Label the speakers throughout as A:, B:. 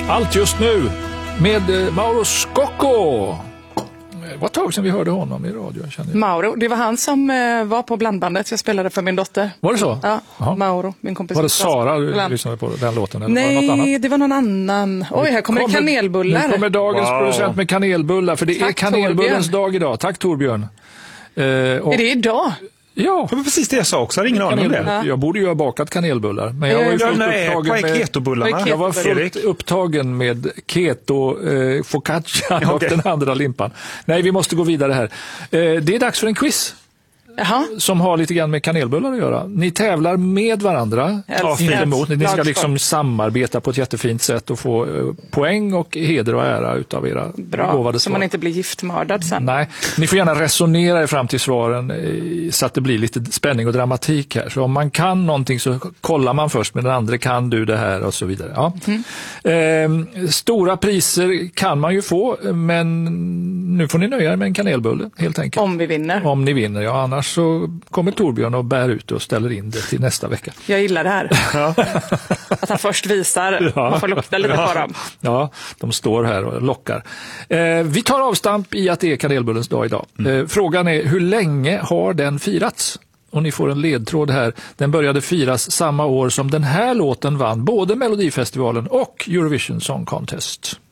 A: Allt just nu med Mauro Scocco. Det var ett tag sedan vi hörde honom i radio.
B: Mauro, det var han som var på blandbandet. Jag spelade för min dotter.
A: Var det så?
B: Ja,
A: Aha.
B: Mauro, min kompis.
A: Var det Sara du lyssnade på den låten? Eller
B: Nej,
A: var det något annat?
B: det var någon annan. Oj, här kommer kanelbullar.
A: Nu kommer dagens producent med kanelbullar, för det
B: Tack,
A: är kanelbullens dag idag. Tack Torbjörn.
B: Är det idag?
A: Ja.
C: Det var precis det jag sa också, jag har ingen aning om det.
A: Jag borde ju ha bakat kanelbullar. Men jag var ju
C: jag
A: var fullt upptagen med keto, focaccia och den andra limpan. Nej, vi måste gå vidare här. Det är dags för en quiz.
B: Jaha.
A: Som har lite grann med kanelbullar att göra. Ni tävlar med varandra, inte emot. Ni ska liksom samarbeta på ett jättefint sätt och få poäng och heder och ära utav era gåvade svar.
B: Så man inte blir giftmördad sen.
A: Nej, ni får gärna resonera er fram till svaren så att det blir lite spänning och dramatik här. Så om man kan någonting så kollar man först med den andra, kan du det här och så vidare. Ja. Stora priser kan man ju få, men nu får ni nöja er med en kanelbulle helt enkelt.
B: Om vi vinner.
A: Om ni vinner, ja. Annars så kommer Torbjörn och bär ut och ställer in det till nästa vecka.
B: Jag gillar det här. Att han först visar. Man får lukta lite på dem.
A: Ja, de står här och lockar. Vi tar avstamp i att det är kanelbullens dag idag. Frågan är, hur länge har den firats? Och ni får en ledtråd här. Den började firas samma år som den här låten vann både Melodifestivalen och Eurovision Song Contest.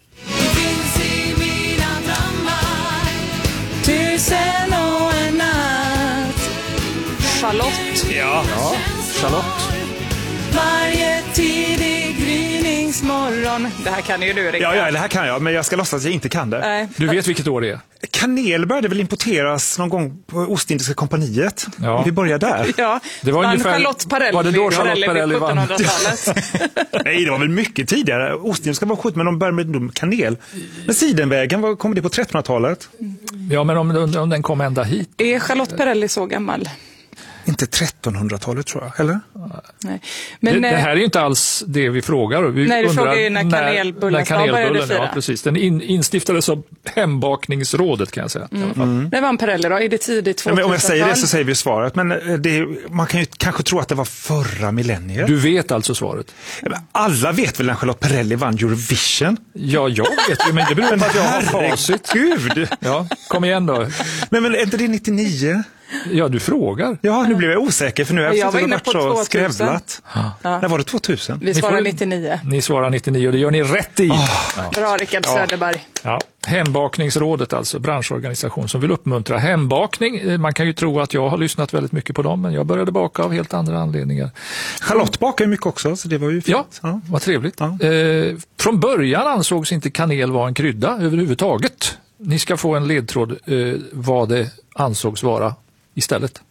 B: Charlotte.
A: Ja, Charlotte.
B: Varje tidig gryningsmorgon. Det här kan ju du, Rickard.
C: Ja, det här kan jag, men jag ska låtsas att jag inte kan det.
B: Nej.
A: Du vet vilket år det är?
C: Kanel började väl importeras någon gång på Ostindiska kompaniet.
A: Ja.
C: Vi börjar där.
B: Ja,
A: det var ungefär
B: Charlotte Perrelli.
A: Var det då Charlotte Perrelli vann?
B: 1700-talet.
C: Nej, det var väl mycket tidigare. Ostindiska var 70, men de började med kanel. Men Sidenvägen, kom det på 1300-talet?
A: Ja, men om den kom ända hit.
B: Är Charlotte Perrelli så gammal?
C: Inte 1300-talet tror jag, eller?
B: Nej. Men,
A: det här är ju inte alls det vi frågar. Vi
B: nej, du frågar ju när kanelbullen började fira.
A: Ja, precis. Den instiftades av Hembakningsrådet, kan jag säga.
B: Det var en Perrelli då, är det tidigt 2000-tal?
C: Om jag säger det så säger vi svaret, men man kan ju kanske tro att det var förra millenniet.
A: Du vet alltså svaret?
C: Alla vet väl när Charlotte Perrelli vann Eurovision?
A: Ja, jag vet ju, men det beror på att jag har facit.
C: Gud!
A: Ja, kom igen då.
C: Men är inte det 99?
A: Ja, du frågar.
C: Ja, nu blev jag osäker för nu har jag
B: varit
C: så skrävlat. När var det 2000?
B: Vi svarar 99.
A: Ni svarar 99 och det gör ni rätt i.
B: Bra, Rickard Söderberg.
A: Ja. Hembakningsrådet, alltså branschorganisation som vill uppmuntra hembakning. Man kan ju tro att jag har lyssnat väldigt mycket på dem, men jag började baka av helt andra anledningar.
C: Charlotte bakar mycket också, så det var ju fint.
A: Ja, vad trevligt.
C: Ja.
A: Från början ansågs inte kanel vara en krydda överhuvudtaget. Ni ska få en ledtråd vad det ansågs vara istället.